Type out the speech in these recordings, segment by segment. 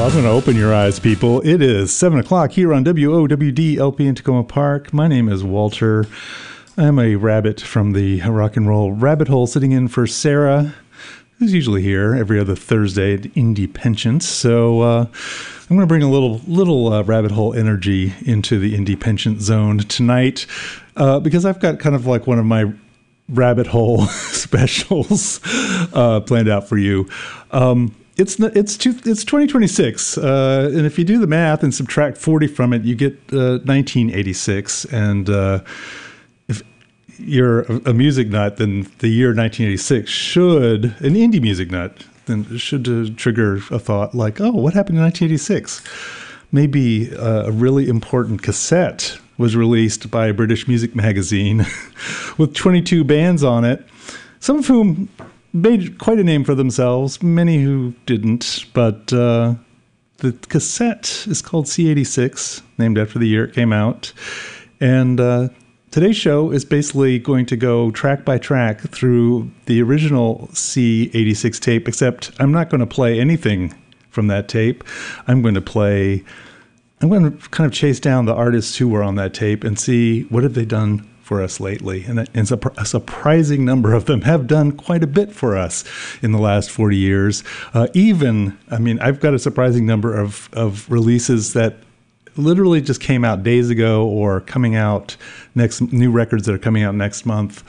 I'm going to open your eyes, people. It is 7 o'clock here on WOWD LP in Tacoma Park. My name is Walter. I'm a rabbit from the rock and roll rabbit hole, sitting in for Sarah, who's usually here every other Thursday at Indie Pensions. So I'm going to bring a little rabbit hole energy into the Indie Pension zone tonight because I've got kind of like one of my rabbit hole specials planned out for you. It's 2026, and if you do the math and subtract 40 from it, you get 1986. And if you're a music nut, then the year 1986 should, an indie music nut, then should trigger a thought like, oh, what happened in 1986? Maybe a really important cassette was released by a British music magazine with 22 bands on it, some of whom made quite a name for themselves, many who didn't, but the cassette is called C86, named after the year it came out. And today's show is basically going to go track by track through the original C86 tape, except I'm not going to play anything from that tape. I'm going to kind of chase down the artists who were on that tape and see what have they done for us lately. And a surprising number of them have done quite a bit for us in the last 40 years. I've got a surprising number of releases that literally just came out days ago or coming out new records that are coming out next month.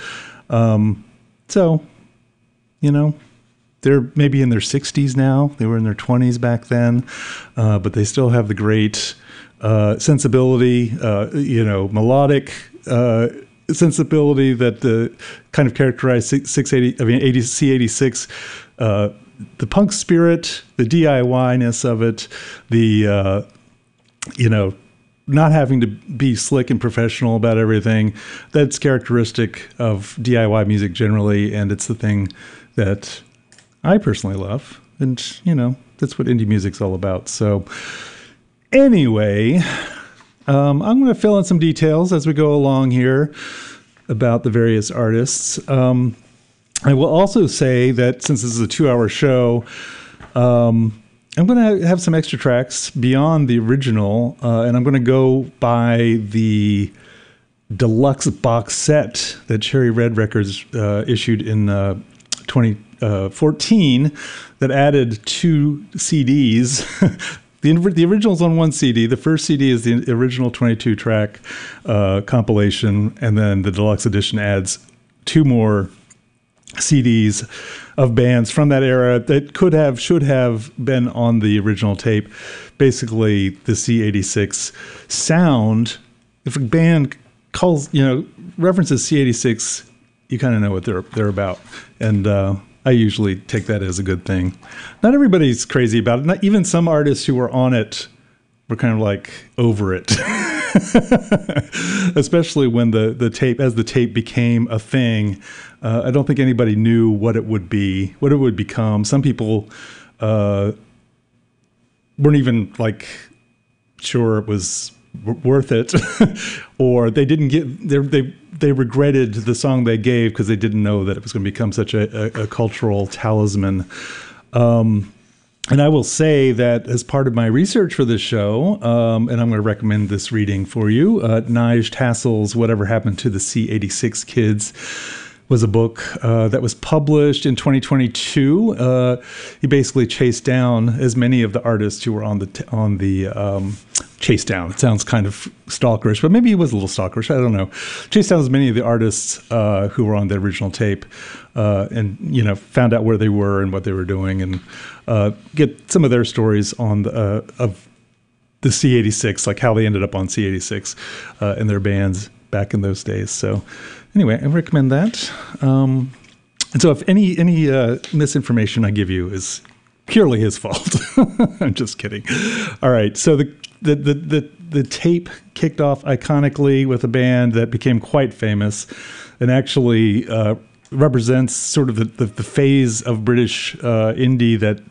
They're maybe in their 60s now. They were in their 20s back then, but they still have the great sensibility, melodic sensibility that kind of characterized C86. The punk spirit, the DIY-ness of it, the not having to be slick and professional about everything. That's characteristic of DIY music generally, and it's the thing that I personally love. And, that's what indie music's all about. So anyway, I'm going to fill in some details as we go along here about the various artists. I will also say that since this is a 2-hour show, I'm going to have some extra tracks beyond the original, and I'm going to go by the deluxe box set that Cherry Red Records issued in 2014 that added 2 CDs. The original's on 1 CD. The first CD is the original 22-track compilation, and then the deluxe edition adds 2 more CDs of bands from that era that should have been on the original tape. Basically, the C86 sound. If a band references C86, you kind of know what they're about, and I usually take that as a good thing. Not everybody's crazy about it. Not even some artists who were on it were kind of like over it. Especially when the tape became a thing. I don't think anybody knew what it would become. Some people weren't even like sure it was worth it, or they didn't they regretted the song they gave because they didn't know that it was going to become such a cultural talisman. And I will say that as part of my research for this show, and I'm going to recommend this reading for you, Nige Tassel's Whatever Happened to the C86 Kids was a book that was published in 2022. He basically chased down as many of the artists who were on the chase down. It sounds kind of stalkerish, but maybe he was a little stalkerish. I don't know. Chased down as many of the artists who were on the original tape, and found out where they were and what they were doing, and get some of their stories on of the C86, like how they ended up on C86 and their bands back in those days. So anyway, I recommend that. And so if any misinformation I give you is purely his fault, I'm just kidding. All right. So the tape kicked off iconically with a band that became quite famous and actually represents sort of the phase of British indie that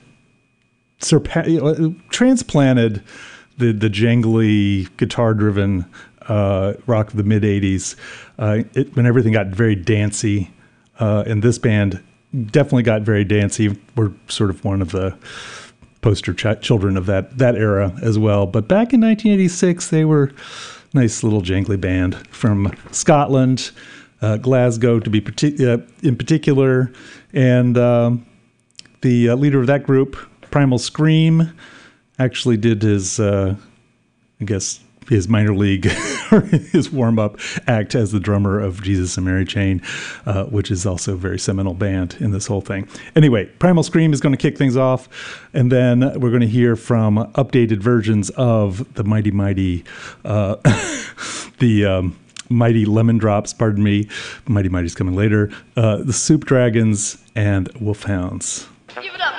transplanted the jangly guitar-driven rock of the mid-'80s when everything got very dancey. And this band definitely got very dancey. We're sort of one of the poster children of that era as well. But back in 1986, they were a nice little jangly band from Scotland, Glasgow to be in particular. And the leader of that group, Primal Scream, actually did his, his minor league or his warm-up act as the drummer of Jesus and Mary Chain, which is also a very seminal band in this whole thing. Anyway, Primal Scream is going to kick things off, and then we're going to hear from updated versions of the Mighty Mighty Lemon Drops, pardon me. Mighty Mighty's coming later. The Soup Dragons and Wolfhounds. Give it up.